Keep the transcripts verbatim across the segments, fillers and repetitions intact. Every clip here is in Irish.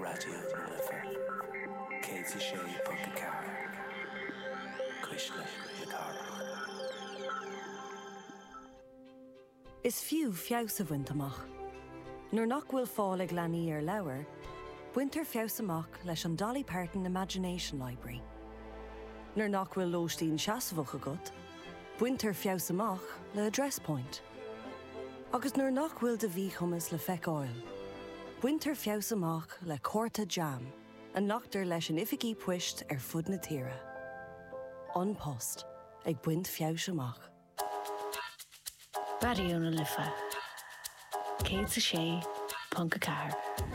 Radio Liver. Katie Shea Punkacar. Krishna Yakara. Is few fiaus a wintermach. Nor knock will fall a glanny or lower. Winter fiaus amach leis an Dolly Parton Imagination Library. Nor knock will loosteen chasvoch a gut. Winter fiaus amach le Address Point. Agus nor knock will de vie hummus le feck oil. Winter fiaus amach le Corta Jam. An knockter leis an ifigi puisht er fud na tira. On post, ag buint fiaus amach. Radio na Lifa. Katie Shea Punkacar.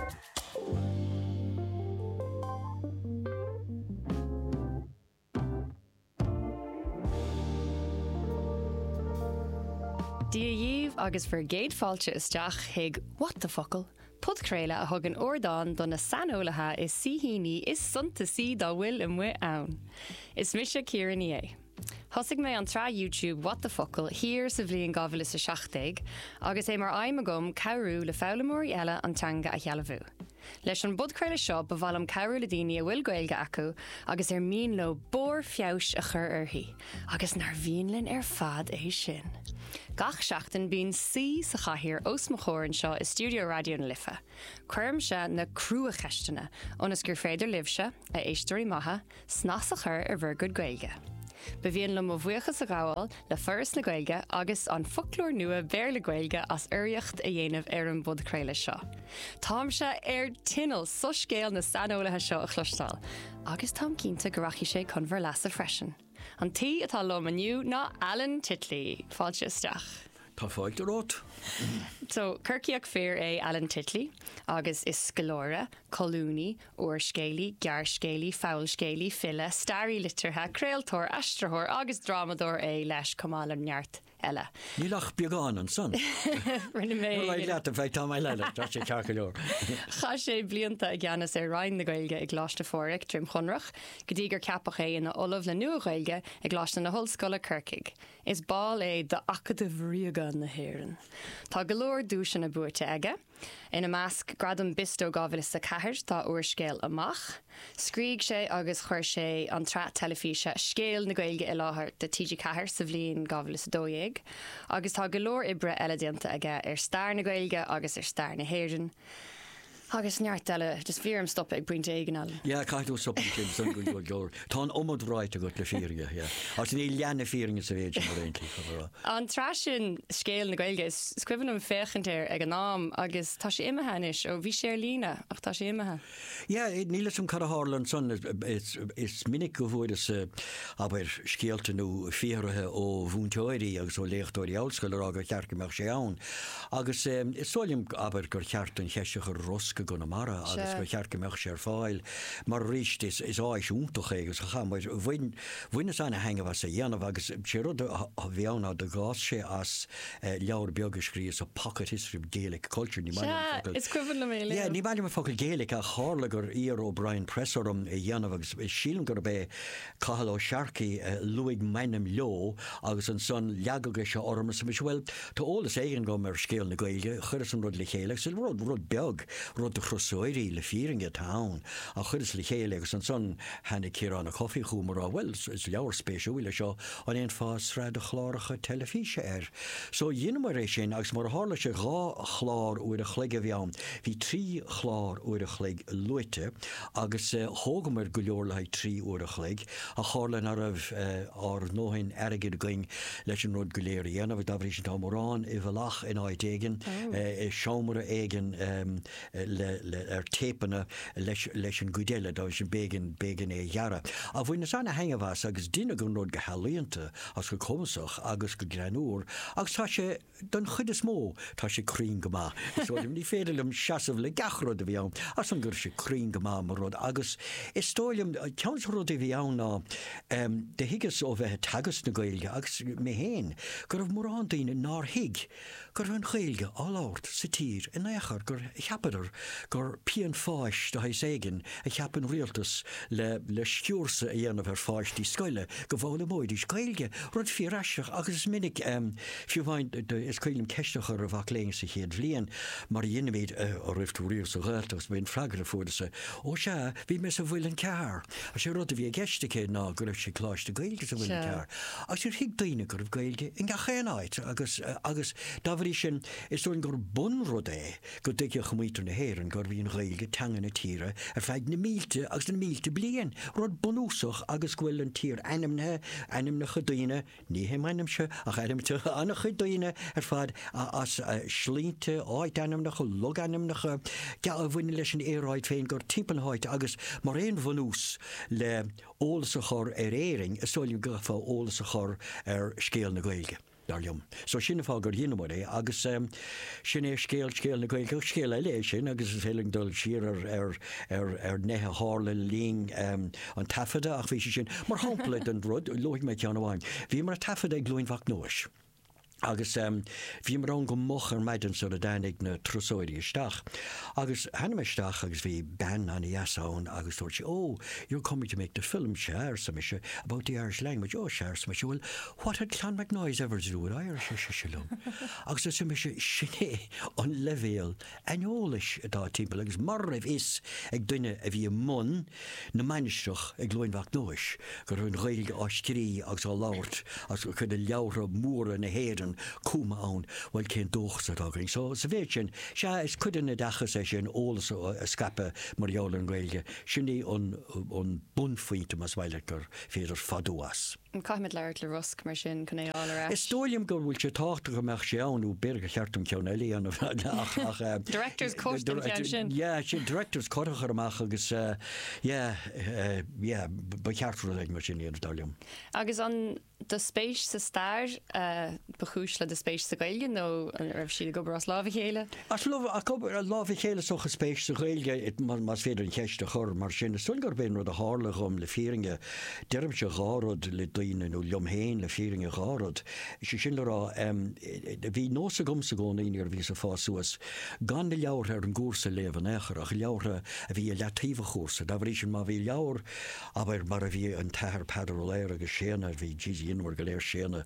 Díomh agus for géad fáilte isteach hiag What the Focal, Podcréile a thug an ordáin don na sanolaithe is sihíní is sunta sí dá bhfuil im mhuit ann. Is mise Ciaran é. Thosig mé an trá YouTube What the Focal hir sa bhliain gabhfuil is a seachtaig, agus é mar aim agam cabhrú le fálamóí eile an teanga a chealamhú. Leis an budcréile seo ba bhfuil am cabhrú le daoine a bhfuil gailge acu, agus ar mín lo bór fiaus a chur orthaí, agus nar bhíonlinn ar fad é sin. Gach seachtain bíonn sí sa chathir os mo chórann seo i Studio Radio na Lifa. Cuirm se na crua cheistena, ónas gur féidir libse a éisteoirí maithe, snas a chur ar bhur gud gailge. Ba bhíonn le mo bhuachas a gáil le first na gailge agus an folklór nua béir le gailge as uiriocht a dhéanamh ar an budcréile seo. Tám se ar tinal so scéal na sanolaithe seo a chluistáil, agus tám cínta go rachi sé chun bhar leasa freisin. An tí atá lom aniu ná Alan Titley, fáilte isteach. Tá fáilte rót. So, Kirkiach fér é Alan Titley, agus is scalóra, colúni, uorscéili, gearscéili, foulscéili, fille, starí litirtha, creaaltóir, astrathóir, agus dramadóir é leis cumáil an neart eile. Ní lach beagán an son. Rinne mé. Well, I let the fight on my leather. That's a calculor. Cha sé blianta a gceannas ar rainn na gailge ag gláiste fóric trim chunrach, go dtí gur ceapach é ina olamh le nua gailge ag gláiste na hOllscoile Kirkig. Is ball é de acadamh riaga na héireann. Tá golóir dúis na buairte aige, ina measc gradam bisto gábhfuil sa cethir tá uorscéil amach, scríg sé agus chuir sé an trát telefíse scéal na gailge i láthair de T G cethir sa bhliain gábhfuil sa dóigh, agus tá golóir ibre eile dianta aige ar stair na gailge agus ar stair na héireann. Agus neart eile, just bhíorm stop ag brinte éigeál. Ja, caithú stop ag san go go go. Tá an omad ráit a go le fíringe, ja. As ní leanna fíringe sa bhéidir mar réintli. An trasin scéal na gailge is scuibann an féchantéir ag an nám agus tá sé imethe inis ó bhí sé lína ach tá sé imethe. Ja, níle som cara hálan son is is minic go bhfuid is aber scéalta nó fíorathe ó bhúnteoirí agus ó léachtóirí áilscoil aga chearca meach sé ann. Agus is solim aber gur cheart an cheise chu rosc go na mara agus go chearca meach sé ar fáil mar ríist is is áis úntaach agus cha mar bhain bhaine sanna hanga was a dhéanamh agus sé rud a bheanna de gás sé as leabhar beag scrí a pocket history of Gaelic culture ní mai. It's equivalent mé. Yeah, ní mai me focail Gaelic a hálagur Iar O'Brien Presserum a dhéanamh agus sílim gur be cahal ó searci luig mainam leo agus an son leagaga se orm sa bhfuil tá ólas éigen go mar scéal na gailge chuir an rud le chéile sil rud rud beag rud de chrossóirí le fíringe town a churis le chéile agus an son hannig céir an a coffee chumar a well is leabhar spéisiúile seo an éon fás rad a chláiricha telefíse ar. So dhéanam mar éis sin agus mar hála se gá chlár uair a chléige bheann hí trí chlár uair a chléig luite agus hógamar go leor le trí uair a chléig a chálan ar ar nóhain airgid going leis an rud go léir dhéanamh dabhrí sin tá mórrán i bhlach in áid éigen seomara éigen le ar tépanna leis an gudéile dá sin bégan bégan é dheara. A bhfuin na sanna hangahas agus duine go rud go healaíonta as go cumasach agus go granúr agus tá sé don chud is mó tá sé crín go má. So ní féidirlim seasamh le gachrod a bhíann as an gur sé crín go má mar rud agus is tóilm ceans rud a bhíann ná de higus ó bheith tagas na gailge agus mé héin gur bh mórrán daoine ná hiig gur an chéilge áláirt sa tír in éachar gur cheapaidir gur pian fáis do hais éigen a cheapan rialtas le le sciúrsa a dhéanamh ar fáis tí scoile go bhála móid is gailge rud fiaraiseach agus minic um, fiúhain is coilm ceisteach ar a bhach léing sa chéad bblion mar dhéanaid a riftúíir sa ghiltas bhíon fragra fuasa ó se bhí me sa bhfuil an cear a sé rud a bhí a gceiste cé ná go raibh sé chláiste gailge sa bhfuil an cear a sé hiag daine gur bh gailge in ga chéanáid agus agus dáhrí sin is dúin gur bun rud é go dteice chmuotar na héan gur bhíon gailge teangan na tíre ar feid na mílte agus na mílte blion rud bunúsach agus bhfuil an tír einimne einim na chudaine ní hé mainimse a einimte anna chudaine ar fad as slínte áid einim nach lug einim nach ga a bhhuiine leis an éráid féin gur timppanháid agus mar réon bhanús le ólas a chur ar éing is soilú gafa ólas a chur ar scéal na gailge. Darlium. So sinna fá gur dhéanamh é agus um, sin é scéal scéal na gailge scéal eile sin agus is féling dul siar ar ar ar ar nethe hála lín um, an tafada ach bhí sin mar hápla an rud loigh me teanháin. Bhí mar tafada ag glúin bhach nuais. Agus um, bhí mar an go moch ar maidan so a danig na trosóirí isteach. Agus hanimisteach agus bhí ben an iasáin agus dúirt sé, oh, you're coming to make the film, Share Samisha, about the Irish language. Oh, Share Samisha, well, what had Clan McNoyes ever to do with Irish? Agus a Samisha, sinné an levéal anolash dá timppel, agus mar raibh is ag duine a bhí mun na manisteach ag glóin bhach nuais, gur hunn réige áistrí agus á láirt, agus go chud a leabhar móra na héan cúma ann bhfuil cén dóchsa agring. So sa bhéid sin, se is cuidan na dachas é sin ólas a scape marall an gailge, sinné an bunfuinte mas bhaile gur féidir fadúas. Caiimiid leir le rusc mar sin chun é ála. Is tóiliam gur bhfuil sé táachta go meach sé anú beirge cheartm ceanna líon Directors costam cean sin. Yeah, sin directors codachar amach agus yeah, yeah, ba cheartú ag mar sin íon dáliam. Agus an de spéis sa stair bechúis le de spéis sa gailge nó raibh siad go as lábh chéile? As lábh chéile soch a spéis sa gailge mas féidir an cheiste chur mar sin is sulgar ben rud a hála gom le fíringe deirm se gárod le daine nó leomhéin le fíringe gárod. Is sin le rá bhí nósa gomsa gcónaí ar bhí sa fásuas gan na leabhar ar an gúrsa léhan éair ach leabhar a bhí a letíomh chósa, da bhrí sin má bhí leabhar aber mar a bhí an tair pedroléir agus séana bhí G inhar go léir séna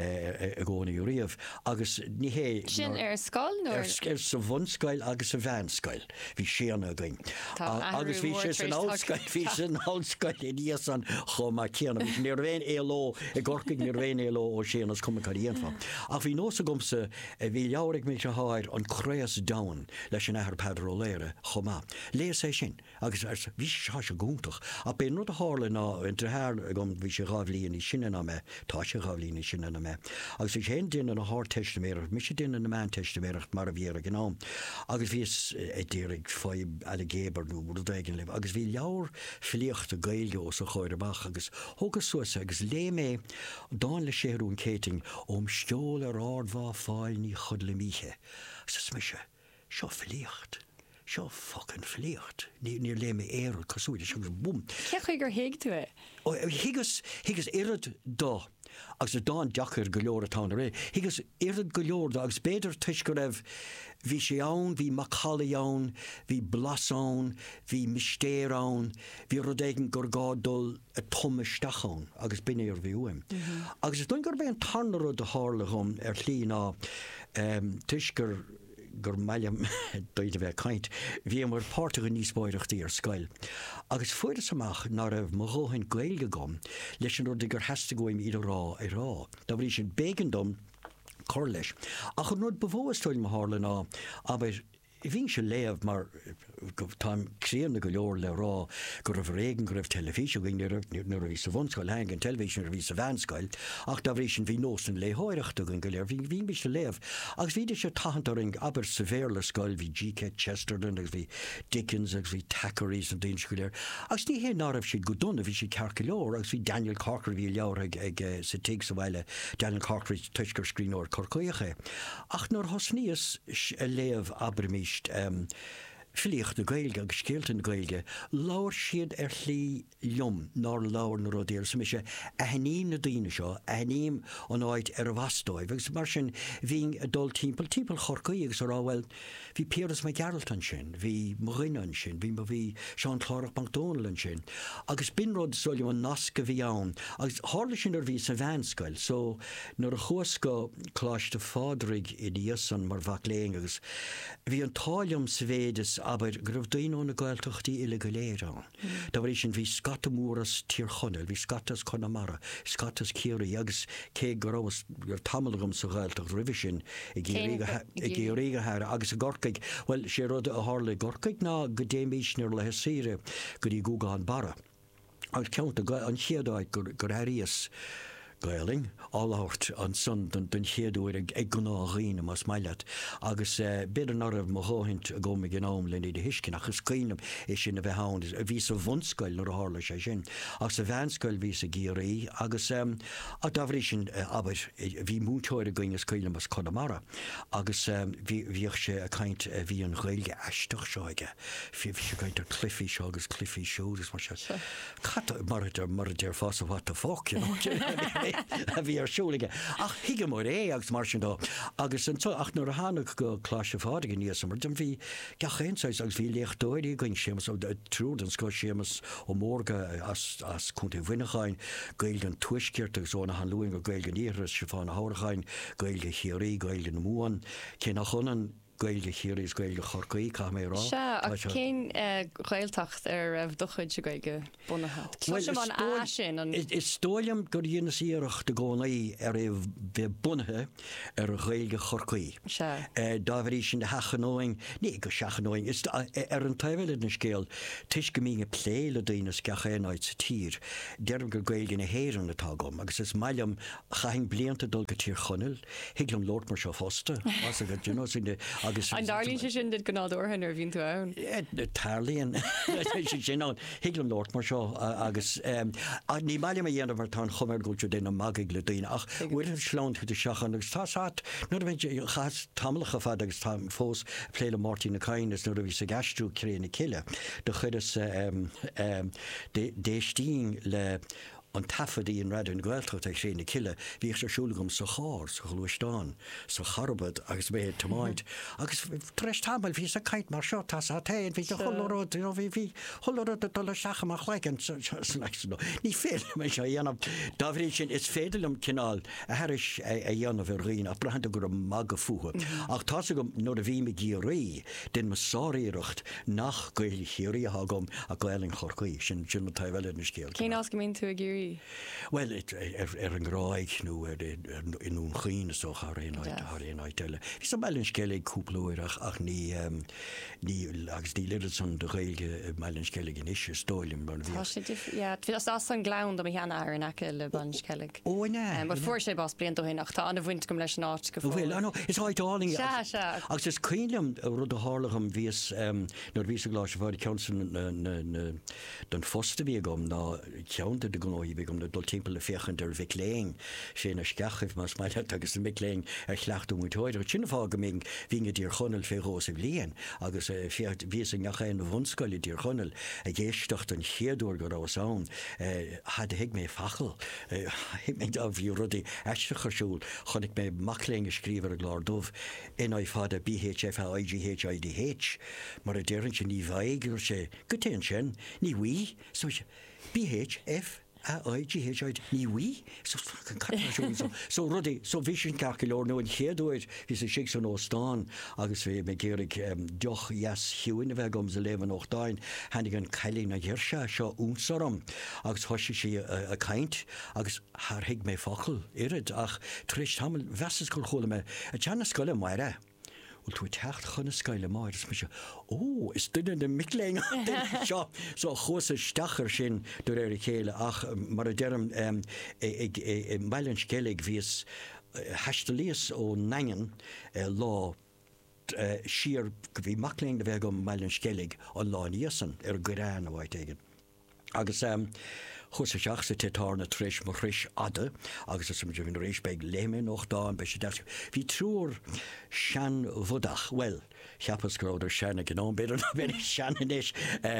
a gcónaí riamh agus ní hé sin ar scoil nó ar sa bhunscoil agus sa bheanscoil hí séana a gain. Agus bhí sé san áilscoil hí san áilscoil i díos an chomá céanna ní réin éló i gcorcaigh ní réin éló ó séanas cuma caríonfa. A bhí nósa gomsa bhí leabhraigh mé se háir an chréas dain leis an ahar pedroléire chomá. Léas é sin agus bhí se se gúntaach a bé nó a hála ná an trethir gom bhí sé gábhlíonn í sinna ná me tá sé gábhlíonn í sinna ná me. Agus bhí sé duine na háir teisteméirecht, mi sé duine na man teisteméirecht mar a bhíar a gná. Agus bhís é ddírig fáib eile gébar nó bud aigen leh. Agus bhí leabhar fliocht a gailge ó sa cháir amach agus thugus suasa agus lé mé dáin le séhrún céting óm steol ar ardmhá fáil ní chud le míche. Sas me se, seo fliocht. Seo fucking fliocht. Níor lé mé éar cosúide segus bum. Ceach gur héig tú é? Higus higus irid dó. Agus a dáin deachar go leor atá ré. Higus irid go leor agus béidir tuis go raibh hí sé ann, hí machala ann, hí blas ann, hí mistéir ann, hí rud éigen gur gádul a tumisteach ann agus bine ar bhí uim. Agus is dún gur bé an tarna rud a hála chum ar tlí ná tuis gur gur maiam doide bheith caint, bhí mar páirrtacha níos báireachtaí ar scoil. Agus fuidir amach ná raibh mo róthain gailge gom leis an rud gur heasta goim iad rá i rá. Da bhrí sin bégan dom chur leis. A chu nud bhóastóil mo hála ná, aber hín se léamh mar táim críanna go leor le rá gur raibh réigen go raibh telefísio gin nuair a bhí sa bhunscoil hang an televísin ar bhí sa bhanscoil ach da bhrí sin bhí nós an léthireachta gan go léir bhí bhí bhí se léamh agus bhí sé tahantaring aber sa bhéir le scoil hí G K Chesterton agus bhí Dickens agus bhí Thackeray's an daon go léir agus ní hé ná raibh siad go donna bhí si cearca leor agus bhí Daniel Corker bhí leabhar ag sa tig sa bhile Daniel Corker tuisgur scríóir corcaíocha ach nóir thosníos a léamh aber míist Um, Filiocht na gailge agus scéalta na gailge, láir siad ar lí liom ná láir na rodéir sa mise a heníim na daine seo, a heníim an áid ar a bhastóid. Agus mar sin bhín a dul timppel timppel chorcaí agus ráhfuil hí Piers me Geralt an sin, hí Morin an sin, hí ma bhí Sean Clárach MacDonald an sin. Agus binrod solim an nasca bhí ann, agus hála sin ar bhí sa bhhanscail, so nar a chuasca chláiste fádrig i díos an mar bhacléing agus bhí an táliom svéides aber gribh daoine na gailtochtaí ile go léir an. Da bhar sin bhí scata múras tír chonel, bhí scatas Connemara, scatas Ciarí agus cé gorás gur tamilgam sa gailtocht ribh sin i ggéiríige thar agus a gorcaig, well sé rud a hála gorcaig ná go déimísneir le hesaíre go dtí gúgáin bara. Agus ceanta an chiadáid gur haíos Gailing, áláirt an sun don chéadúir ag gná riine mas maiile agus beidir narmh mo háint a go me gnám le de hiiscin agus cuiinem é sin a bheith hán a ví a bhunscoil nó a hála sé sin agus a bhhanscoil ví a géirí agus a dahrí sin aber bhí múteir a gine scoile mas Connemara agus bhíoh sé a caiint a bhí an réilge eisteach seoige fi sé gaiint ar clifí seo agus clifí siúdas mar se mar mar déir fás a bhat a fóc a bhí arsúlaige. Ach hiige mar é agus mar sin dá. Agus an ach nuair a hánach go chláise fádaige níos mar den bhí gachéinsáis agus bhí léchtdóirí goin sémas ó trúd an sco sémas ó mórga as chunta bhuiineáin gail an tuisceart agus óna han luing go gail gan íras se fána hárachain gail go chiarí gail an múan cé nach chunan gailge chéirí is gailge chorcaí cá mé rá. Se ach cén gailtacht ar a bhdochuid se gailge bunathe. Clúisim an á sin an... Is stóiliam gur dhéana íireach de gcónaí ar é bheith bunathe ar a gailge chorcaí. Se. Dá bhí sin de hachanóing, ní go seachanóing, is ar an taimhile na scéal, tuis go mín pléile daoine scachéanaid sa tír, deirm gur gailge na héireann atá gom, agus is mailam chaing blianta dul go tír chonel, hiiglam Lord mar seo fosta, as a go dúnó sin de An darlín sé sin dit gná orthan ar bhín tú ann. Tarlíonn sin an hiiglam Lord mar seo agus ní maiile a dhéanamh tá chumir goúte déna magaigh le daoine ach bhuiir sláint chu seachan agus táát nu bhaint chas tamlacha fad agus tá fós pléile Martin na Cainnas nu a bhí sa gasstrú créna ciile do chuidir déistín le an tafadaí an radún gailtocht ag séna ciile, bhí sé siúlagamm sa cháir sa chluisteán, sa charbad agus bé tamáid. Agus treis tamil hí sa caiint mar seo tá a tain, hí choród bhí hí choród dul seacha mar chleican nó. Ní féile mé se dhéanam. Dáhrí sin is féidirlam cinál a thuris a dhéanamh ar rion a brehananta gur an mag a fuha. Ach tá go nó a bhí me géirí den me sáíirecht nach gail chéirí a gom a gailing chorcaí sin sin na taimhile na scéal. Cén as go mín tú a géirí? Well, er an gráig nó inún chiin so har réáid teile. Bhí sa meilinn scéalaigh cúplaúireach ach ní agus ní lidir san de réilge meilinn scéalaigh in isise stólim ban bhí. Tá as as an glán do cheanna ar an aice le ban scéalaigh. Ó ne. Mar fuair sé bás blion do hin ach tá anna bhaint gom leis an áit go bhfuil. Bhfuil, is áitáling. Se, se. Agus is cuilam rud a hálacham víos nar ví a glás bhar ceansan den fosta bhí gom ná ceanta de gnóí bhí gom na dul timppla féchan ar bhic léing sé na scachah mas mai agus an miléing ar chhlaachú mútóid ar sinna fá go mé hí a dtír chonel fé rós a bblion agus ví an nachchéin na bhunscoil dtír chonel a ggéistecht an chéadúir go rásán had hiic mé fachal hiic mé a bhí rudí eistecharsúil chunig mé macléing a scríbar a glár dómh in áid fad a B H F I G H I D H mar a déann sin ní bhaiggur sé go téan sin ní bhí so B H F A I G H I ní bhí so rudí so bhí sin cacilór nó an chéadúid hí sa si san óstáin agus bhí mé géirigh deoch yes hiúin a bheith gom sa léhan óchtáin hanig an cailín na dheirse seo úsarm agus thoisi si a caint agus thhiigh mé focail irid ach tríéis tamil bheas go chola me a teanna scoile maire. Well, tú techt chunna scoile máid is se ó is duine de miléing seo so chusa stachar sin dú ar chéile ach mar a dearm meilinn scéalaigh bhíos heistelíos ó nagan lá siar go bhí macléing de bheith go meilinn scéalaigh an lá níosan ar gorán a bhaid aigen. Agus chus seach sa tétarna tris mar chris ada agus is sem vin rééis beg léme noch da an be hí trúr sean vodach well chiapas gráidir sena gin an beidir na beidir seanis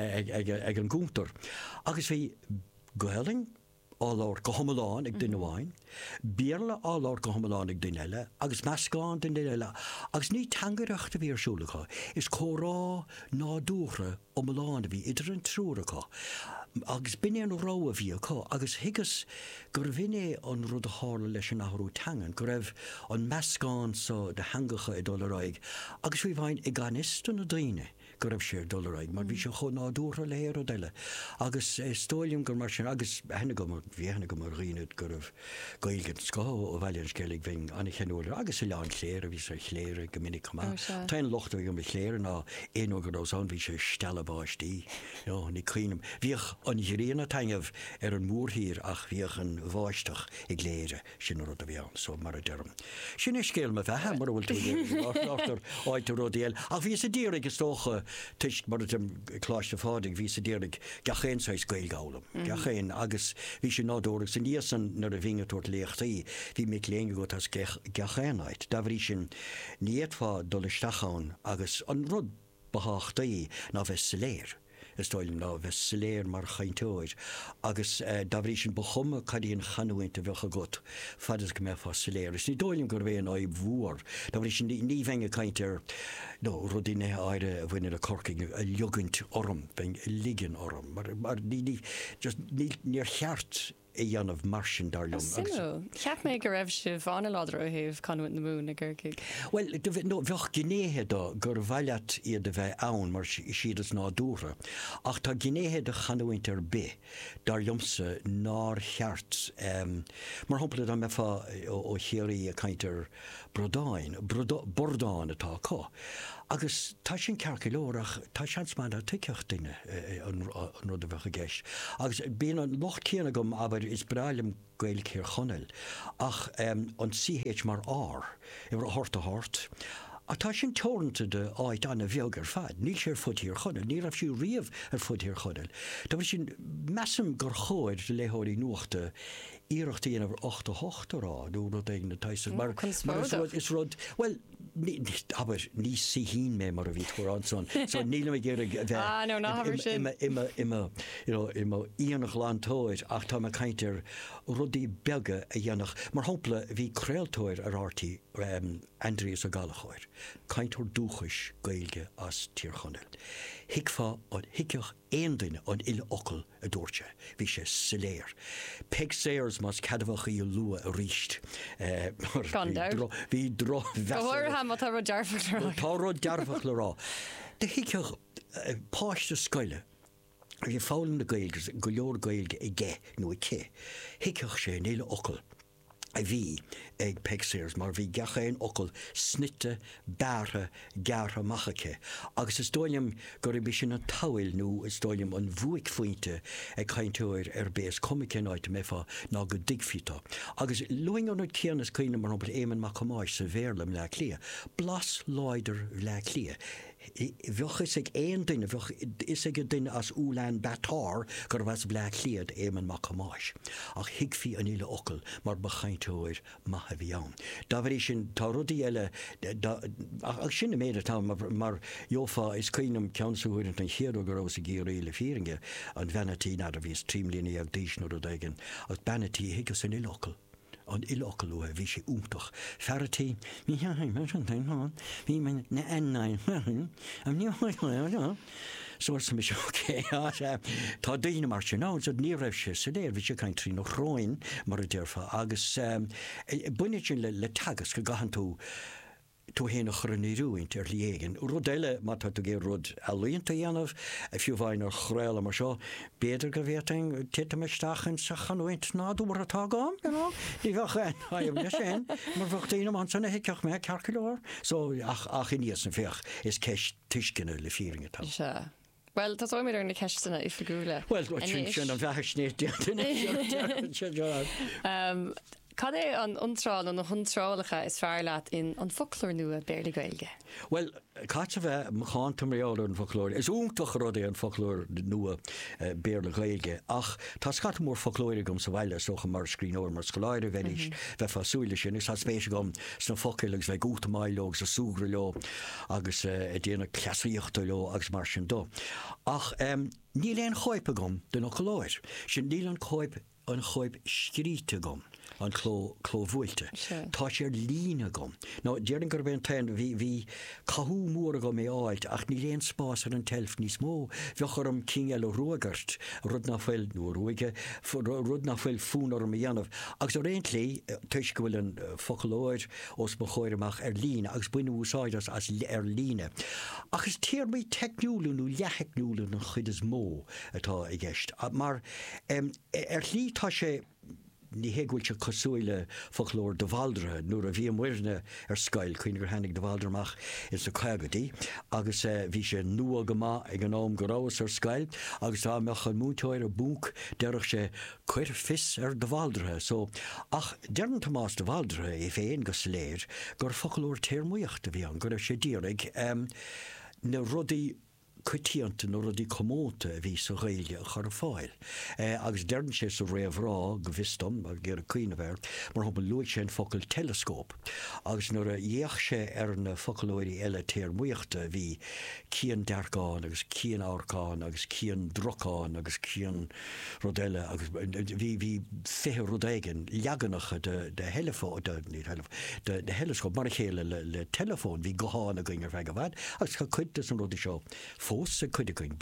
ag an gúntar agus bhí gohelling áláir go thomáin ag duine bháin, bíarla áláir go thomáin ag duine eile, agus meascáin duine eile, agus ní tangareachta bhí arsúlacha, is chórá nádúra ó Miláin a bhí idir an trúracha. Agus bine an rá a bhí acha, agus higus gur bhine an rud a hála leis an áhrú tangan, gur raibh an meascáin sa de hangacha i dólaráig, agus bhí bhain i ghanistan na daine. Go raibh sé dulraig, mar bhí se chu nádúra léir a deile. Agus stóilium gur mar sin agus hena go bhí hena go mar riad gur raibh gailgad scá ó bhailean scélig bhín anna chenúir agus i leán chléir a bhí sé chléir go minic chumá. Tá an lochta go bhí chléir ná éonúgur ó san bhí sé stellabáistí. No, ní cuiinem. Bhíoch an hiríonna taingemh ar an múrthír ach bhíoch an bháisteach i gléire sin rud a bhíán, so mar a derm. Sin is scéal me bheithe mar bhfuil tú láchtar áitir rodéal. Ach bhí sé dír agus tócha tuist mar dem chláiste fádig ví sé déirnig gachéin sais gailgálam. Gachéin agus ví sé nádórig san níosan nar a vinge tort léchtaí hí mé lénge got as gachéinait. Da bhrí sin níadfá dolle stachán agus an rud beháchtaí ná bheith sa léir. Is stoilm ná bheith sa léir mar chaintóid. Agus da bhrí sin bochumme cadíon chanúint a bhecha got fadas go mé fá sa léir. Is ní dóilm gur bhéon á bhúr. Da bhrí sin ní bhenge caiintear no rodine aire bhuiine a corking a jogint orm, ben ligan orm. Mar, mar ní, ní, just ní, níor cheart i dhéanamh mar sin darlumm. Simú, cheap mé go raibh se bhána ládra ó heh canúint na mún a ggurcaig. Well, no, bheoch gnéthe da gur bhaileat iad a bheith ann mar siad is nádúra. Ach tá gnéthe de chanúint ar bé darlummsa nár cheart. Um, mar hopla a mefa ó chéirí a caiintear brodáin, bordáin atá cá. Agus tá sin cearcilórach tá seansman a tuiceocht duine an rud a bhecha gceist. Agus bíon an locht céanna gom aber is breilem gail céir chonel. Ach um, an C H mar ár, i bhar hort a hort. A tá sin tornta de áit anna bheogar fad, ní sé ar fudtíir chonel, ní rah siú riamh ar fudtíir chonel. Tá bhí sin measam gur chóir de léthirí nuachta íireachta dhéanamh ocht a hocht rá, dú rud éag na taisa. Mar is rud, well, aber ní sí hín mé mar a bhí chórán son. So níl me géir bheith. Ah, no, ná habar sin. Ima, ima, you know, ima íanach lántóid, ach tá me caiintear rudí belga a dhéanach. Mar hopla bhí creaaltóir ar ártaí um, Andreas a Galachóir. Caiintear dúchais gailge as tíorchonel. Hiicfá an hiicioch éon duine an ile ocail a dúirte. Bhí sé sa léir. Peg séirs mas cadmhacha í lua a ríist. Gan dár. Bhí dro Gohar ha má tá rud dearfach le rá. Tá rud dearfach le rá. De hiicioch páiste scoile. Bhí fálan na gailge, go leor gailge i ggé nó i cé. Hiicioch sé an ile ocail. A bhí ag pegséirs mar bhí gachéin ocail snitte, beartha, geartha machacha. Agus is dóilm gur bhí sin an táil nó is dóilm an bhuaic faointe ag chainteoir ar bés comicin áit mefa ná go digfita. Agus luing an céannas cuine mar opla éman mac chamáis sa bhéirlam le clia. Blas láidir le clia. Bheoch is ag éon duine, is ag duine as úlein betáir gur bheits ble chliad éman mac chamáis. Ach hiicfí an ile ocail mar bechainteoir maithe bhí ann. Da bhí sin tá rudaí eile ach sinna méad atá mar jófa is cuiinem ceansúir an chéadú go rás a géirí le fíringe an Vanity na a bhís trímlíní ag dísnú a daigen ach Vanity hiicas an ile ocail. An ilocalú a bhí sé úmtach. Ferratí, mí heim mar an tain há, mí me na ennain am ní háil so sem is oké. Tá daine mar sin ná, so ní raibh sé sa léir, bhí sé caiin trí nó chráin mar a dearfa agus buine sin le tagas go gahan tú tú héna chruníúint ar liéigen. Rud eile má tá gé rud a líonnta dhéanamh a fiú bhain ar chréile mar seo, béidir go bhéting tiite meisteachchan sa chanúint náúmar atá gáim, ní bhecha haim le sin, mar bhachtaína man sanna hiiceach mé cearcailóir, so ach ach in níos an féoch is ceist tuiscinne le fíringe tá. Se. Well, tá mé ar na ceistena i figúla. Well, sin sin an bheith snéir Cad é an untráil an huntrálacha is fear leat in an folklór nua béirla gailge? Well, caite bheith machán tamréála an folklór. Is úntaach rud é an folklór nua béirla gailge, ach tá scat mór folklóir gom sa bhaile socha mar scríóir mar scoláire bheis bheith fasúile sin, is spéis gom sna focilgus bheith gúta maiilog sa súgra leo agus a déana clasaíochta leo agus mar sin do. Ach ní léon choipe gom den choláir, sin níl an choip an choip scríte gom. An cló clóhúilte. Tá sé lína gom. Ná déirn gur ben tein hí hí cathú mór go mé áilt ach ní léon spás ar an telf níos mó. Bheochar am king eile ruagart rud nach fuil nó ruige rud nach fuil fún ar am dhéanamh. Agus ar réontlí tuis go bhfuil an focalóir os mo choir amach ar lína agus buine úsáidas as ar lína. Agus tíir mé techniúlan nó leithecniúlan an chud is mó atá i gceist. Mar ar lí tá sé ní héhúil se cosúile folklór de Valdre nuair a bhí muirne ar scail chuoin gur hanig de Valdermach is a caigadí agus bhí sé nua go maith ag an ám gorás ar scail agus tá meach an múteir a búk deirech sé chuir fis ar de Valdre so ach dearn Tomás de Valdre i féin go sléir gur folklór téirmuocht a bhí an gur sé dírig um, na rudaí cuitianta nó rudí commóta a bhí sa réile a chur fáil. Eh, agus dearn sé sa réamhrá go bhistom a ggéar a cuioine bhar, mar hoppa luigh sé an focail telescóp. Agus nuair a dhéach sé ar na focalóirí eile téirmuochta bhí cían dearcáin agus cían áircáin agus cían drocáin agus cían rodile agus bhí bhí fithe rodéigen leaganacha de de helefó de ní helef de de telescóp mar chéile le le telefón bhí goáin a gine bheith go bhad agus chu cuitas an rudí seo. Fós a chuide goin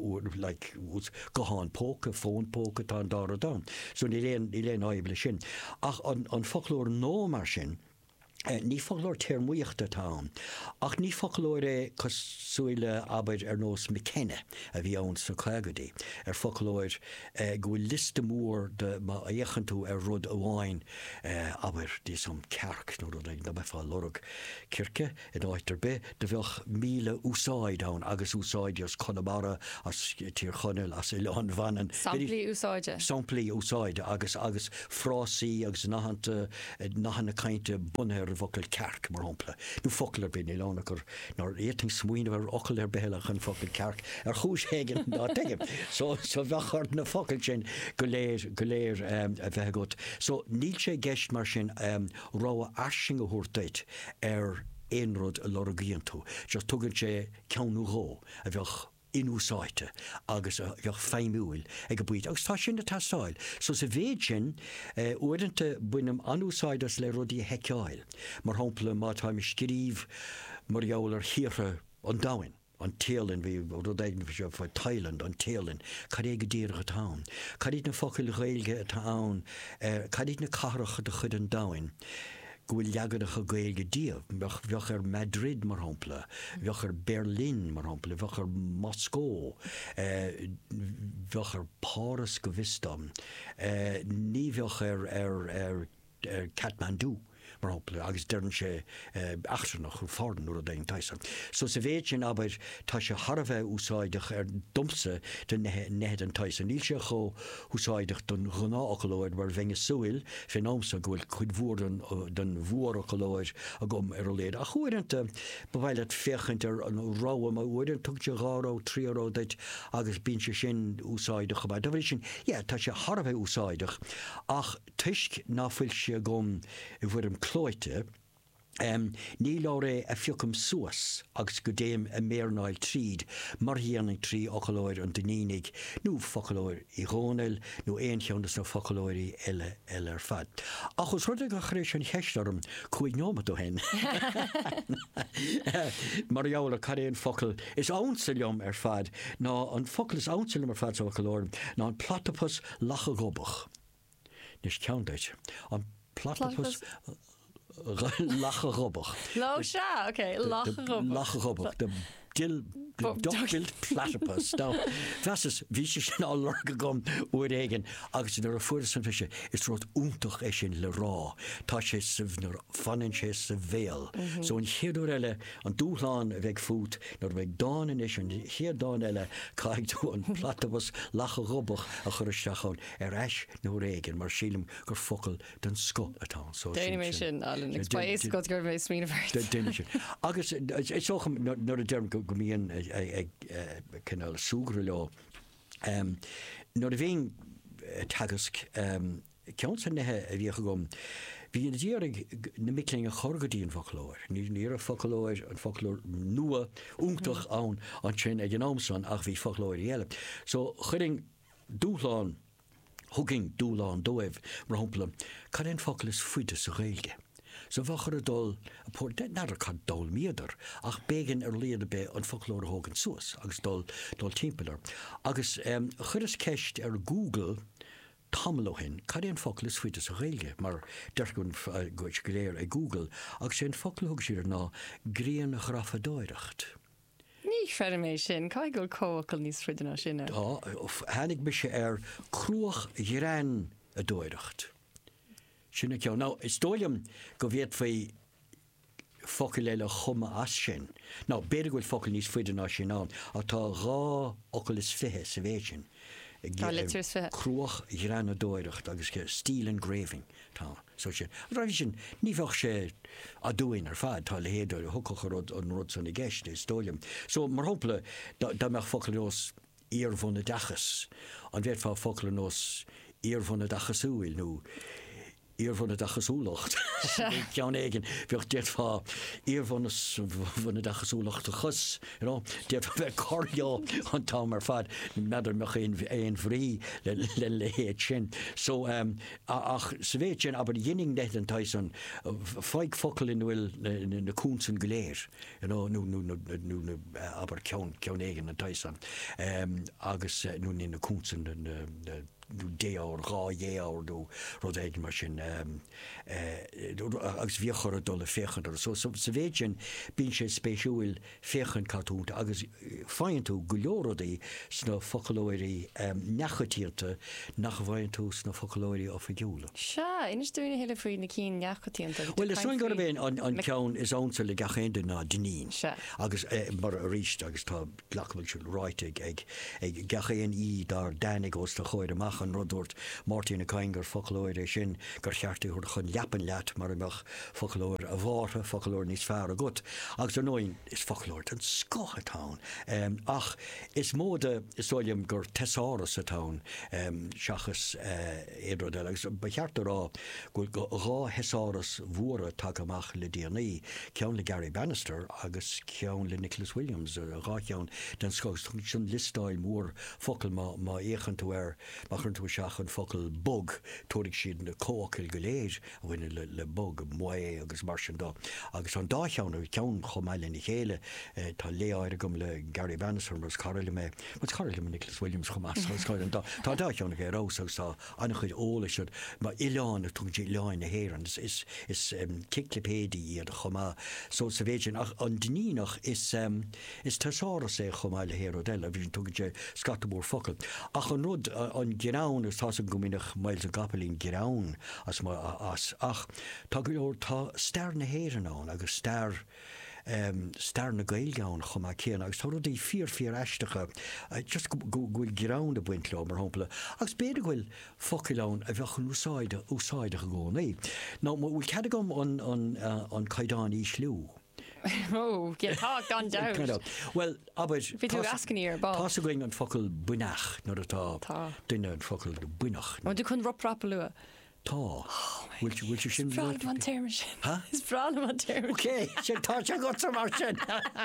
like goháin póca, fón póca tá an dá a dá. So ní léon ní léon áibhle sin. Ach an, an folklór nó mar sin, Uh, ní folklór téirmuochta tá. Ach ní folklór é cosúile abaid ar nós McKenna a bhí ann sa chlagaidí. Ar folklóir uh, go bhfuil liste mór de ma a dhéchan tú ar rud amháin uh, abair dí som cearc nó rud ag na befa lorug circe in áitar be de bheoch míle úsáid ann agus úsáid as Connemara as tír chonel as i lehan vanan. Samplí úsáide. Samplí úsáide agus agus frásí agus nachanta nachanna cainte bunher focail cearc mar hopla. Nú focail ar bin i lána gur nar éting smuoine ar ocail ar behelach an focail cearc ar chúis hégan dá teigim. So so bhechart na focail sin go léir go léir um, a bheith got. So níl sé gceist mar sin um, rá arsing a thuirtait ar éonrod a lorgaíon tú. Just tugann sé ceannú ró a bheoch inúsáite agus a bheoch féimúil ag go buid. Agus tá sin na tásáil. So sa bhéid sin uh, uaireanta buinem anúsáidas le rudí heiceáil. Mar hopla má tá mi scríb mar jaall ar híre an dáin. An télan bhí rudéigen bhí sé Thailand an télan, cad é go ddíirech atá. Cadíd na focail réilge atá, cadíd na carach de chud an dáin. Gwyl leagadacha gaelge díobh, bheoch ar Madrid mar hopla, bheoch ar Berlin mar hopla, bheoch ar Moscó, bheoch ar Paris go bhistom, ní bheoch ar, ar, ar, ar Kathmandu mar hopla, agus dearn sé achtarnach chu fádan nuair a daon taisan. So sa bhéid sin abair tá sé harabheith úsáidech ar dumsa den nehead an taisan. Níl sé cho úsáidech don ghuná ochalóid mar bhenge súil fin ámsa gohfuil chud bhór den bhór ochalóid a gom ar a léad. A chuiranta bhhaile féchant ar an ráam a uidir tug sé gáró, tríóró deit agus bín sé sin úsáidech a bhaid. Da bhfuil sin, yeah, tá sé harabheith úsáidech ach tuisc náfuil sé gom i bhfuir chlóite, um, ní láré a fiocum suas agus go déim a méarnáil tríd mar híannig trí ochalóir an dunínig nó focalóir i rónel nó éoncheannas na focalóirí eile eile ar fad. Achos rudig a chrééis an heistarm chuig nómad ó hen. Mar jaall cad éon focail is ánsaliom ar fad ná an focail is ánsaliom ar fad sa ochalóir ná an platypus lachagobach. Nis ceandaid. An platypus lachagobach. Lo se, ok, lachagobach. Lachagobach. dil duckbill platypus. Now, das is wie se sin all lorge gom oer egen, agus er a fuer san fische, is rot úntoch é sin le rá, tá sé sivnur fanin sé sa véal. So an chéadúr eile an dúláán a veg fút, nor veg dáin is an chéadán eile caig tú an platypus lach a roboch a churisteachán er eis nó egen, mar sílim gur fokkel den sko atá. So Déine mé sin, Alan, ag spáis go gur mé smína bhirt. Déine sin. Agus, is ocham, nor a derm go míon ag canal súgra le. Nor a bhíon tagask, ceann san nethe a bhíocha gom, bhí an díarag na mickling a chorgadíon folklóir. Ní ní a folklóir an folklóir nua úntoch an an sin ag an amsan ach bhí folklóir eile. So churing dúláán, hugging dúláán dóibh mar hampla, can ein fokkel is fuide sa réilge. So bhachar a dul, nadidir can dul miadar, ach bégan ar léad be an folklóir hógan suas, agus dul dul timppelar. Agus um, chur is ceist ar Google tamlo hin, can ein fokkel is fuide sa réilge, mar dergun uh, goit gléir a Google, agus ein fokkel hug sér ná gréan a chrafa dóirecht. Ní freidir mé sin, cai go cócail níos friidir ná sinna. Hánig me sé ar cruach ghrán a dóirecht. Sinna ceann. Ná, is dóilm go bhéad faoi focail eile chuma as sin. Ná, beidir goil focail níos friidir ná sin an, a tá rá ocail is fithe sa bhéid sin. Tá litir is fithe. Cruach ghrán a dóirecht agus steel engraving tá. So sin. Ra sin, ní bhach sé a dúin ar fad, tá le héidir thucach rud an rud san i gceist is dóilm. So mar hopla, da meach focail nos íar von a dachas. An bhéad fá focail nos íar von a dachas úil nó íar van a dachasúlacht. Ceann éigen, bheoh déit fá íar van a dachasúlacht a chus, déit fá bheith cordiá an tám ar fad, nadidir meach éon bhrí le le héad sin. So, ach sa bhéid sin, aber dhéning net an taisan, feig focail in bhfuil na cúnsan goléir, nó aber ceann éigen an taisan, agus nó ní na cúnsan nu dé áir rá dhé áir nó rud éigen mar sin agus bhíochar a dul a féchan. So sa bhéid sin bíonn sé spéisiúil féchan catúnta agus fáin tú go leoradaí sna focalóirí nechatíanta nach bhain tú sna focalóirí ó fiúla. Se, inas dúna heile faoin na cín nechatíanta. Well, is soin go bhéin an ceann is ansa le gachéanda ná dunín. Agus mar a ríist agus tá glachfuil sin ráite ag gachéan í dar danig os na choir amach an rodúirt Martin a Kaingar folklóir é sin gur cheartú chuir chun leapan leat mar amach folklóir a bhátha, folklóir níos fear a gut. Agus ar nóin is folklóir an scochatán. Um, ach, is móda is óiliam gur tesáras a tán um, seachas uh, éadrodel. Agus ba cheartú rá gúil go rá hesáras bhuara tag amach le D N A, ceann le Gary Bannister agus ceann le Nicholas Williams, a rá ceann den scos sin listáil mór focail má, má échan tú ar tú seach an focail bug tórig siad na cócail go léir a bhaine le, le bug mué agus mar sin dá. Agus an dácheann a ceann chomáile i chéile tá léáir gom le Gary Bannister mas carla me mas carla me Nicholas Williams chomás tá dácheann a rás agus tá anna chuid óla siad má ileán a tún ileáin na héir is is, is um, kiclipédi iad a chomá. So sa bhéidin ach an dnínach is um, is tasáras é chomáile héir o del a bhín tugaide scatabúr focail. Ach an rud an Gerán is tá an gomínach mails a gapelín Gerán as as ach tá go leor tá stair na héireán an agus stair um, stair na gailgeán chumá céan agus tá rudí fíor fíor eistecha uh, just gohfuil Gerán a buint le mar hapla agus beidir gohfuil focilán a bheitchan úsáide úsáide go gcónaí. Ná bhfuil cead gom an an uh, an caiidán í slú. Oh, get talked on down. Kind of. Well, aber Bhí tú ascan ar ball. Tá going an focail buinach nar atá duine an focail buinach. Má tú chun roprap lua. Tá. Bhfuil tú sin Brád man téirme sin. Ha? Is brád man téirme. Okay, sin tá se go sa mar sin.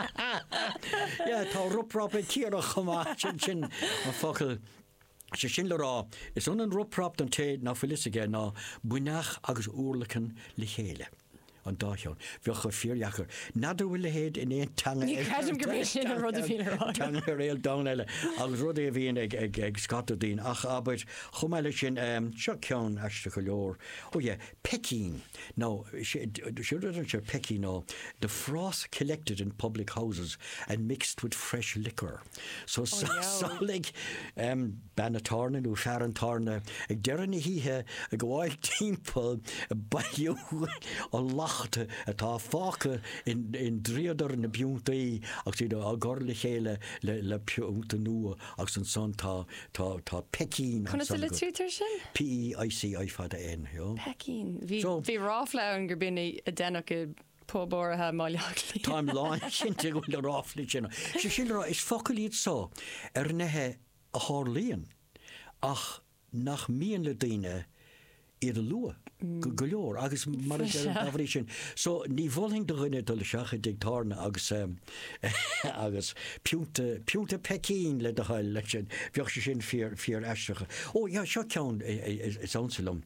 Ja, tá roprap é tíarach chumá sin sin an focail. Se sin le rá, is an an roprap an téad ná filisigé ná buinach agus úrlachan le chéile. an dáisián. Bheocha fíorheachar. Nadidir bhfuil le héad in éon tanga. Ní caiidim go bhfuil sin an rud a bhíon ará. Tanga réal dáile agus rud é bhíon ag ag ag scatadín ach aber chumáile sin seo ceann eiste go leor. Ó yeah, Peking. Now, should Peking now, the froth collected in public houses and mixed with fresh liquor. So, so, so like um, Bannatarna, no Sharantarna, ag dearna híthe a gháil timppel a bailú a lachte atá fáca in in dríadar na biúntaí ach si a gorla chéile le le piúnta nua ach san son tá tá tá Peking. Chuna le tútar sin? P E I C I fada N, jo. Peking. Bhí ráfla an gur binna a denach póbórathe máileach. Táim láin sinnte go le ráfla sin. Si sin is focalíad só ar nethe a hálíon ach nach míon le daine iad a lua go go leor agus mar áhrí sin. So ní bhling do rinne do le seacha digtarna agus um, agus piúnta piúnta Peking le do hail le sin bheoh se sin fíor fíor eistecha. Ó ja seo ceann is ansalom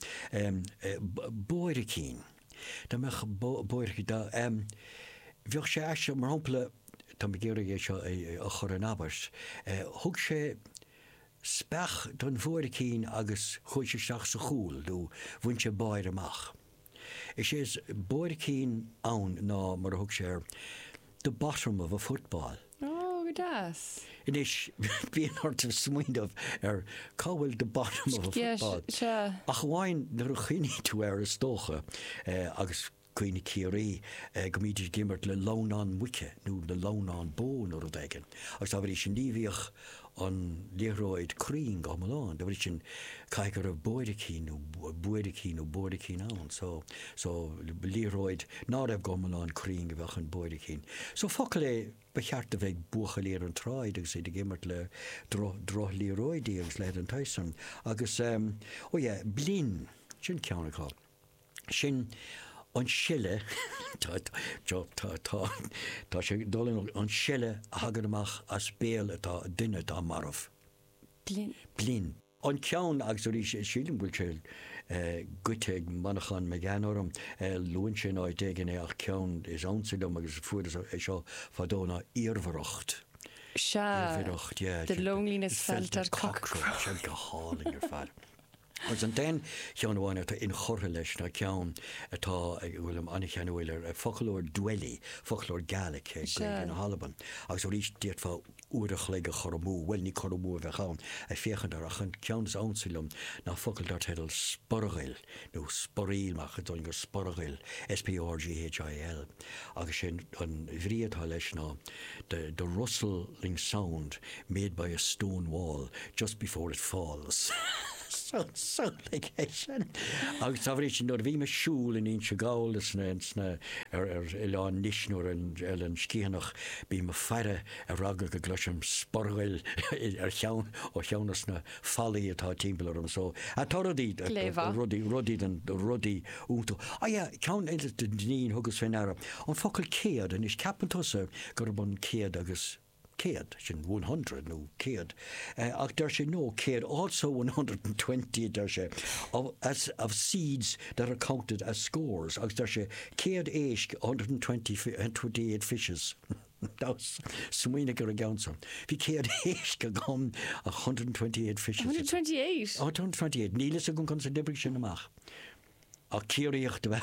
Boiricín. Tá meach Boiricí da bheoh sé eiste mar hapla tá géir é seo a chur an abars. Thug sé spech don Boiricín agus chuid sé seach sa chúl dú bhain sé bair amach. Is sé Boiricín ann ná mar thug sé the bottom of a football. Oh, das. Inis bíon hort of smuindamh ar cáhfuil the bottom of a football. Ach bháin nar a chuine tú ar is tócha agus cuoine cíirí go míidir gimmert le lánán wice nó le lánán bó nó a daigen. Agus tá bhí sin níomhíoch an léróid crín go amán, da bhí sin caiigar a Boiricín nó Boiricín nó Boiricín an, so so léróid ná raibh go amán crín go bheith an Boiricín. So focail é becheart a bheith bucha léir an tráid agus é de gimmert le droch léróidí agus leid an taisan. Agus, um, ó yeah, blin, sin ceannaá. Sin an sille tá sé dulin an sille hagad amach as béal atá duine dá marmh. Blin. Blin. An ceann agus rí sílim bhfuil sé guiteag manachan me ganarm luin sin áid dégan é ach ceann is ansilum agus fuidir é seo fadóna íormharocht. Se the loneliness felt at cockcrow. Se go háling ar fad. Agus an den cheann bháin atá in chortha leis na ceann atá bhfuil am anna cheanhfuil ar focalóir dueli, focalóir Gaelic an Halaban. Agus ó rís díart fá uirich le go chormú, bhfuil ní chormú a bheith chaán a féchan ar achan ceann ansilum ná focail dart hedal sporghail nó sporílmach a dún gur sporghail S P R G H I L. Agus sin an bhríadtá leis ná the, the rustling sound made by a stone wall just before it falls. So, so like sin. Agus tá bhrí sin nó bhí me siúil in se gáil sna ar ar Ián nísnúir an an scíanach bí me feire a ragga go gluisiim sporghail ar cheann ó cheannas na fallí atá timpplaarm so. A tá rudí rudí rudí den rudí útú. A ja, ceann é den níon thugus féin ara. An focail céad an is ceapan tusa gur bun céad agus Céad, sin one hundred no céad. Uh, ach there sé no céad, also one hundred twenty there sé of, as, of seeds that are counted as scores. Ach there sé céad éisc one hundred twenty-eight fishes. That's smuoine gur a gceann. Bhí céad éisc a gom one hundred twenty-eight fishes. one hundred twenty-eight? Oh, one hundred twenty-eight. Nílas a gon con sa dibrig sin amach. A cíiríocht de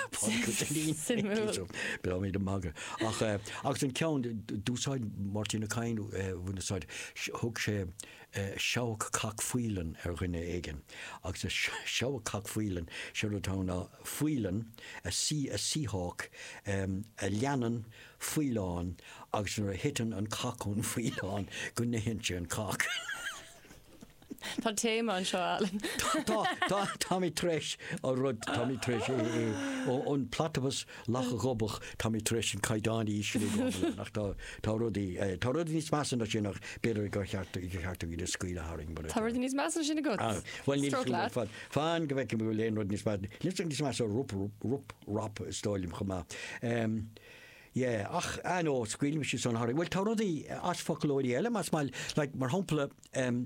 bheith be mé de maga. Ach agus an ceann dúsáid Martina Cain bhuiineáid thug sé seoach cac fuilen ar rinne éigen. Agus seoach cac fuilen seirtá na fuilen a sí a síhawk a leanan fuileáin agus nar a hitan an cacún fuileáin go na hinse an cac. Tá téma an seo Alan. Tá mí treis á rud tá mí treis ón platabas lach a gobach tá mí treis an caidáí isisiú nach tá rudí tá rud níos mean a sin nach beidir go cheart cheart í de scuile haing. Tá rud níos mean sin go? Well ní fáin go bheith bhfuil léon rud níos mean. Lis níos meas rup rup rap stáilim chumá. Yeah, ach, I know, squealing she son Harry. Well, Taurodi, as folklore elements, mal like mar humple, um,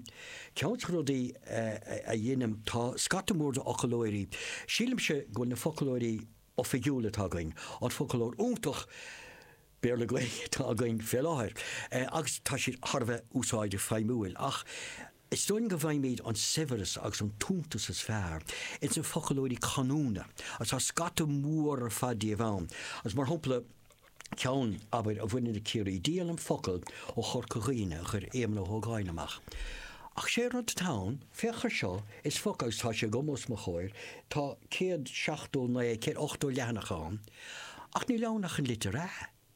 Councilrodi, a yenim ta Scottamord ocholori. Shilim she go na folklore ó fiúla tágain an focail úntaach béle goin tá going fé láthir. Agus tá si Harbheith úsáide feimúil ach is stoin go bhaim méid an Severus agus an túntas is fearr. It's an focailóidí canúna, as tá scata mór ar fadí a bhain. As mar hopla ceann aber a bhuiine de céirí díal an focail ó chorcaghine chur éamna thógáineach. Ach sé an tán fechar seo is focails tá sé gomos mo choir, tá céad seachtó na céad ochtó leanachán, ach ní leannach an litir á.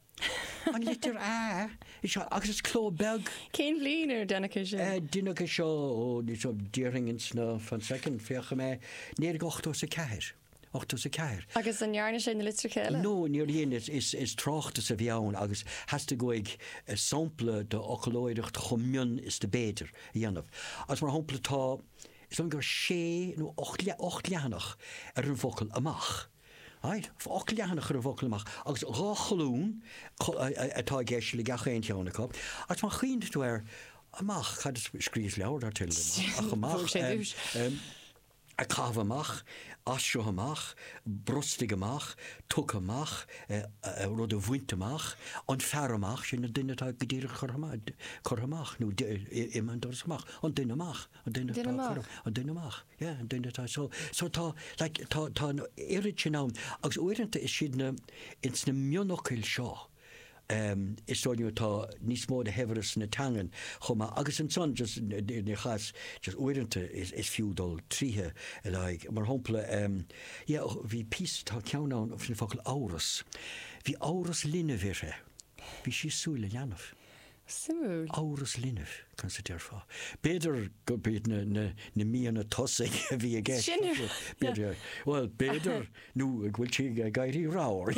An litir á, is agus is cló beg. Cén línar dennacha sé? Dunacha seo ó ní so dearingin sna fan second fecha mé néir ochtó sa ceir. Ochtó sa ceir. Agus an jaarne sé na litir chéile? No, níor líon is, is, is tráchta sa bheann agus has to goig uh, sampla de ocholóideach chommion is de beter dhéanamh. As mar hampla tá, is an gur sé nó ocht leanach ar an focail amach. Right, och leannach ar a bhocail amach, agus rá cholún atá géisi le gacha ein teánna cop, as mar chiint tú ar amach chad scríos leabhar ar til ach amach a cah amach, asio amach, brostig amach, tuk amach, rud a bhaint amach, an fear amach sin na duine tá go dtíire chur amach, nó iman doras amach, an duine amach, an duine an duine amach, yeah, an duine tá so so tá like tá tá éiri sin ná agus uaireanta is siad na ins na mionachil seo. Um, is stoin tá níos mó de heveras na tangan chuma agus an son just ne chas just uirente is is fiúdal tríthe like mar hompla um ja vi pís tá ceanán of sin focail áras hí áras linne virre hí sí súile leanamh Simú áras linne kan sa dearfá beidir go beit na na na míana tosig bhí a gceist beidir well beidir nó bhfuil si gaiirí ráir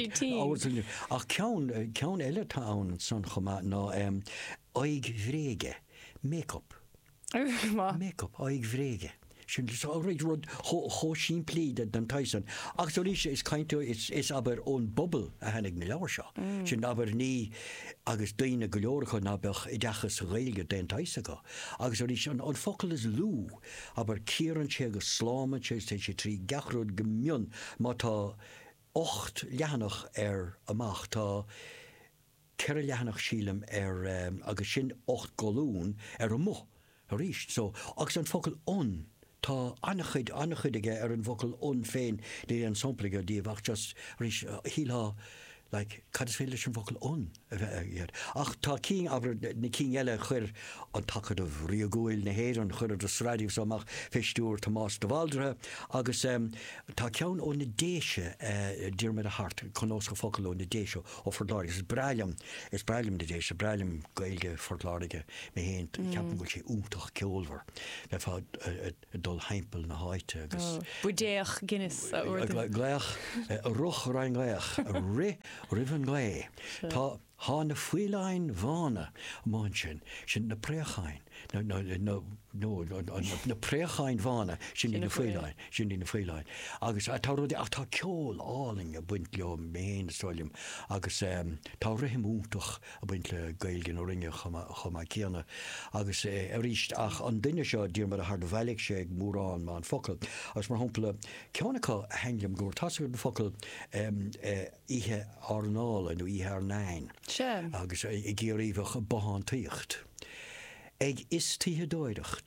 ach ceann ceann eile tá ann san chumá ná oig bhréige make-up make-up oig bhréige sin is áréid rud cho sin plíide den taisan. Ach so ríise is kaintú is is aber ón bobbel a hennig na leabhar seo. Sin aber ní agus daoine go leorcha nabeh i dechas réilge den taisa go. Agus so ríise an an focail is lú, aber círan sé go sláma sé sé sé trí gachrúd go mion má tá ocht leanach ar amach tá ceir leanach sílam ar um, agus sin ocht golún ar a mo a ríist. So agus an focail on tá annachid annachidige ar an bhocail ón féin dé an samplaige dí bhach just rís hílá like cadis féile sin bhocail ón ach tá cí aber na cí eile chuir an takad a riagóil na héir an chuir a sráidíh samach feistúr Tomás de Valdre agus um, tá ceann ó na déise uh, Diarmaid a Hart chunós go focail ó na déise ó forláir is breilem is breilem na déise breilem gailge forláige mé héint ceapan goil sé úntaach ceolhar be fá dul heimpel na háite agus budéach Guinness a gléach a roch rein gléach a ri rivan glé tá há na fuilein bhána máin sin sin na préchain no no no no na préchain bhána sin na fuilein sin na fuilein agus tá rud ach tá ceol áling a buint leo méin stoilm agus um, tá rihim úntaach a buint le gailgin ó ringe chuma chuma céanna agus a ríist ach an duine seo Diarmaid a Hart bheilig sé ag mórán má an focail agus mar hopla ceannacha henglim gur tasú an focail um, uh, ihe arnála nó ihe ar nein agus i ggéiríomh bahan tíocht. Ag is títhe dóireacht.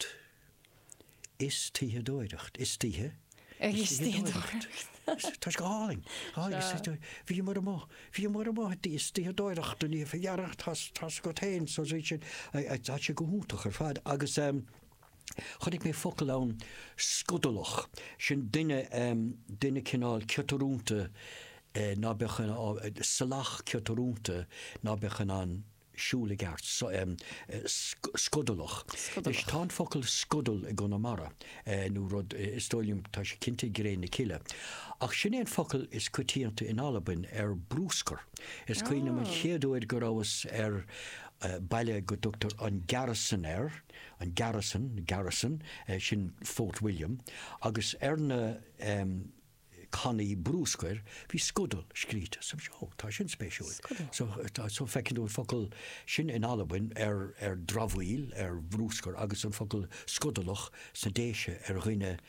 Is títhe dóireacht. Is títhe? Ag is títhe dóireacht. Tá go háling. Bhí mar amá. Bhí mar amá is títhe dóireacht a ní bhearach tá go tain so sin tá sé go húntaach ar fad agus um, chud ik mé focail ann scudalach sin duine um, duine cinál cetarúnta Uh, ná bechan uh, salach cetarúnta ná bechan an siúlageart so, um, uh, sc scudalach. Is tá focail scudal i gona mara uh, nó rud uh, istóilium tá sé cinnte gré na ciile. Ach sin éon focail is cuitíanta in Alban ar brúscar. Is cuioine man chéadúid go ráwas ar uh, baile go Doctor an Garrison ar an Garrison Garrison uh, sin Fort William agus ar na um, Connie brúscair hí scudal scríte sam seo tá sin spéisiúil. So so fecinn ú focail sin in Alban ar ar drabhhuiil ar brúscair agus an focail scudalach sa déise ar ghuiine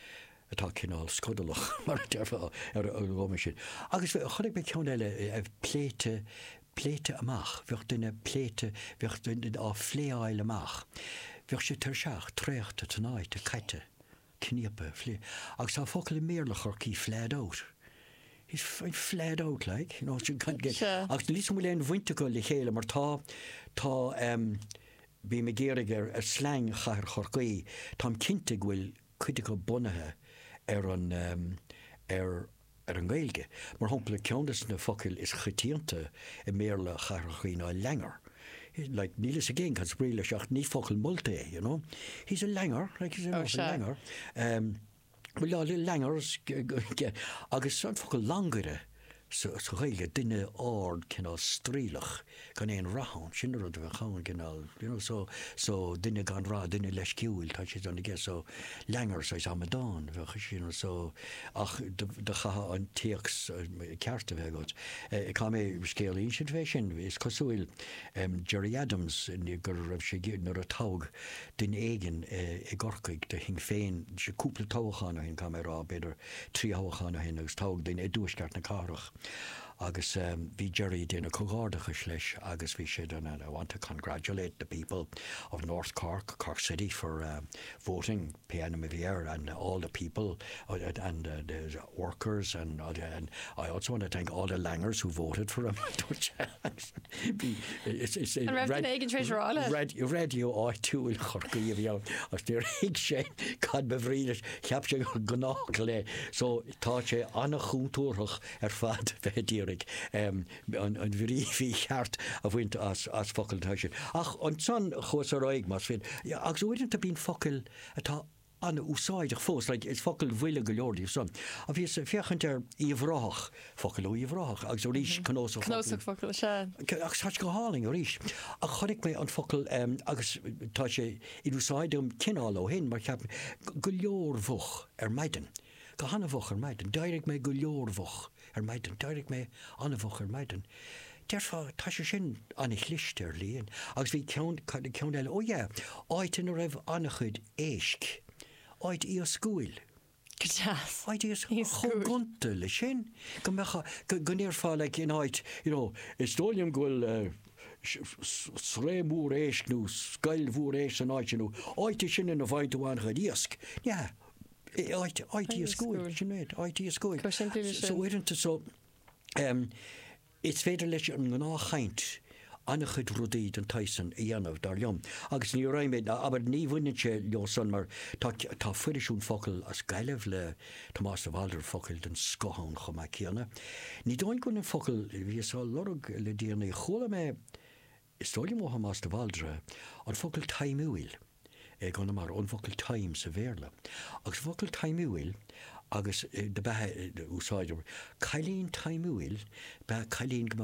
atá cinál scodalach mar dearfa ar bhme sin. Agus chunig be ceann eile a pléite pléite amach, bheoh duine pléite bheoh duine á phléáil amach. Bheoh sé tar seach tréachta tanáid a caite, cníopa, phlé. Agus tá focail méarlach ar cí fléad out. He's flat out like, you know, you can't get. Agus lís mu leon bhainte go le chéile mar tá tá bí me géiriger a slang char chorcaí, tám cinnte bhfuil cuide go bunathe ar an ar ar an gailge. Mar hapla ceantas na focail is chutíanta i méle char chorcaí ná lenger. Like nílas a géin cad spríle seach ní focail multa, you know. He's a langer, like he's a oh, langer. Um, Well lá le langers agus san focail langare so réile duine áard cinál strílach gan éon rahan sin rud a chaán cinál, you know, so so duine gan rá duine leis ciúil tá sé donna ggé so langers is amadáin bhecha sin so ach de chaha an tíochs cearta bheith got. Cá mé scéalaí sin bheith sin is cosúil Jerry Adams gur raibh sé nar a tág duine éigen i gorcaig de hing féin sé cúpla táhachána hin cá mé rá beidir trí háhachána hin agus tág duine i dúisceart na cárach. Agus um, bhí Jerry déna cogádachas leis agus bhí sé donna. I want to congratulate the people of North Cork, Cork City for uh, voting P N M V R and uh, all the people uh, and uh, the workers and, uh, and I also want to thank all the langers who voted for him. it's, it's, and rad, rad, radio áitiúil chorcaí bhíá agus tíir hiig sé cad bhríidir cheap sé gnách le so tá sé anna chúntúrach ar fad bheitdíir Um, an an bhrí hí cheart a bhaint as as focail tá sin. Ach an san chós a roiig mas fin. Ja, agus bhaidir a bín focail atá anna úsáideach fós, like, is focail bhuiile go leordí son. A bhí sa fiachant ar íomhrách, focail ó íomhrách, agus ó rís canósach focail. Canósach focail se. Agus tá go háling ó rís. A chonig mé an focail um, agus tá sé i úsáidum cinál ó hin, mar ceap go leormhuch ar maidin. Go hanamhuch ar maidin. Dairig mé go leormhuch ar maidin. Dairig mé anamhuch ar maidin. Derfa tá sé sin anna chliiste ar líon. Agus bhí ceann eile, ó ja, áit in a raibh annachchuid éisc. Áit í a scúil. Áit í a chogunta le sin. Go mecha, go nearfá le in áit, you know, is dóliam gohfuil sré múr éisc nú, scail múr éisc an áit nú, áit í sin in a bhaid bhain chud íasc. Ja. I T school, you know, I T school. So we didn't so um it's féidir leis an gná chaint annach chud rudaí an Tyson i dhéanamh dar leom. Agus ní raimid aber ní bhaine sé leo san mar tá tá fuidiisiún focail as gaiileh le Tomás de Walder focail den scothán chumá céanna. Ní dóin gon an focail bhí á lorug le díana chola mé istólim ó Tomás de Walder an focail taimúil. Ag gona mar an focail taim sa bhéirle. Agus focail taimúil agus de bethe úsáidir cailín taimúil be cailín